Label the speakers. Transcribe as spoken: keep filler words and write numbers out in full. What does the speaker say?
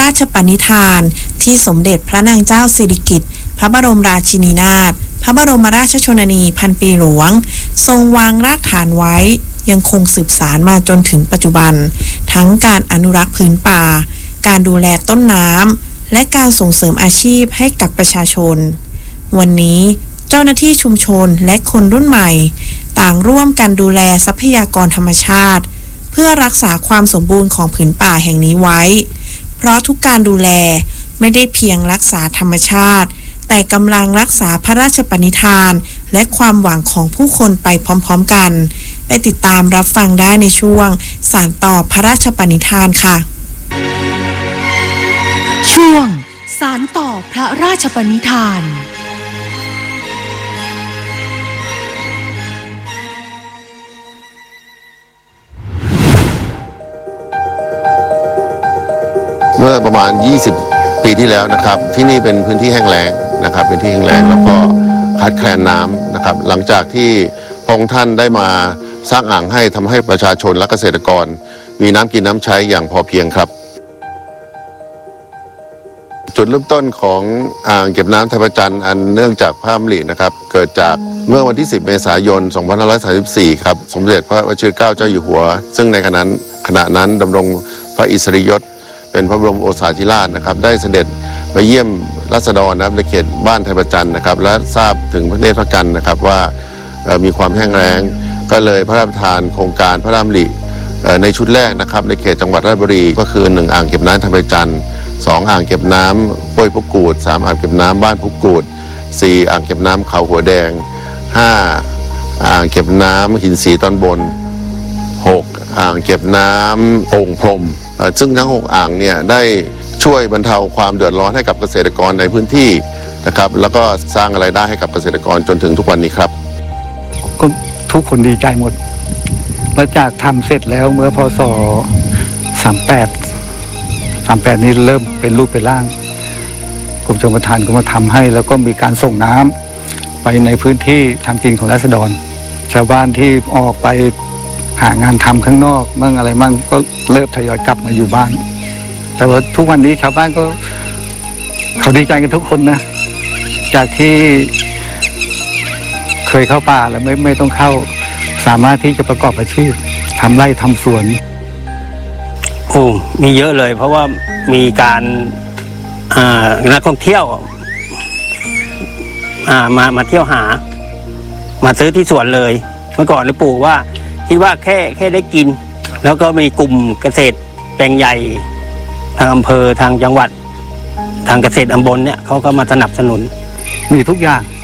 Speaker 1: ราชปณิธานที่สมเด็จพระนางเจ้าสิริกิติ์พระบรมราชินีนาถพระบรมราชชนนีพันปีหลวงทรงวางรากฐานไว้ยังคงสืบสานมาจนถึงปัจจุบันทั้งการอนุรักษ์พื้นป่าการดูแลต้นน้ำและการส่งเสริมอาชีพให้กับประชาชนวันนี้เจ้าหน้าที่ชุมชนและคนรุ่นใหม่ต่างร่วมกันดูแลทรัพยากรธรรมชาติเพื่อรักษาความสมบูรณ์ของผืนป่าแห่งนี้ไว้เพราะทุกการดูแลไม่ได้เพียงรักษาธรรมชาติแต่กำลังรักษาพระราชปณิธานและความหวังของผู้คนไปพร้อมๆกันไปติดตามรับฟังได้ในช่วงสานต่อพระราชปณิธานค่ะ
Speaker 2: ช่วงสานต่อพระราชปณิธาน
Speaker 3: เมื่อประมาณยี่สิบปีที่แล้วนะครับที่นี่เป็นพื้นที่แห้งแล้งนะครับเป็นที่แห้งแล้งแล้วก็ขาดแคลนน้ำนะครับหลังจากที่พระองค์ท่านได้มาสร้างอ่างให้ทำให้ประชาชนและเกษตรกรมีน้ำกินน้ำใช้อย่างพอเพียงครับจุดเริ่มต้นของอ่างเก็บน้ำไทยประจันอันเนื่องจากพระดำรินะครับเกิดจากเมื่อวันที่สิบเมษายนสองพันห้าร้อยสามสิบสี่ครับสมเด็จพระวชิรเกล้าเจ้าอยู่หัวซึ่งในขณะนั้นขณะนั้นดำรงพระอิสริยยศเป็นพระบรมโอษาธิราชนะครับได้เสด็จไปเยี่ยมราษฎรนะครับในเขตบ้านไทยประจันนะครับและทราบถึงพระเนตรพระกันนะครับว่ามีความแห้งแล้งก็เลยพระราชทานโครงการพระดำริในชุดแรกนะครับในเขตจังหวัดราชบุรีก็คือหนึ่งอ่างเก็บน้ำไทยประจันสองอ่างเก็บน้ำห้วยพุกูดสามอ่างเก็บน้ำบ้านพุกูดสี่อ่างเก็บน้ำเขาหัวแดงห้าอ่างเก็บน้ำหินสีตอนบนหกอ่างเก็บน้ำโป่งพรมซึ่งทั้งหกอ่างเนี่ยได้ช่วยบรรเทาความเดือดร้อนให้กับเกษตรกรในพื้นที่นะครับแล้วก็สร้างรายได้ให้กับเกษตรกรจนถึงทุกวันนี้ครับ
Speaker 4: ก็ทุกคนดีใจหมดหลังจากทำเสร็จแล้วเมื่อพศสามแปดสามแปดนี้เริ่มเป็นรูปเป็นร่างกรมชลประทานก็มาทำให้แล้วก็มีการส่งน้ำไปในพื้นที่ทำกินของราษฎรชาวบ้านที่ออกไปหางานทำข้างนอกมั่งอะไรมั่งก็เริ่มทยอยกลับมาอยู่บ้านแต่ว่าทุกวันนี้ชาวบ้านก็เขาดีใจกันทุกคนนะจากที่เคยเข้าป่าแล้วไม่ไม่ต้องเข้าสามารถที่จะประกอบอาชีพทำไร่ทำสวน
Speaker 5: โอ้มีเยอะเลยเพราะว่ามีการนักท่องเที่ยวมามาเที่ยวหามาซื้อที่สวนเลยเมื่อก่อนนี่ปลูกว่าคิดว่าแค่แค่ได้กินแล้วก็มีกลุ่มเกษตรแปลงใหญ่ทางอำเภอทางจังหวัดทางเกษตรตำบลเนี่ยเขาก็มาสนับสนุน
Speaker 4: มีทุกอย่าง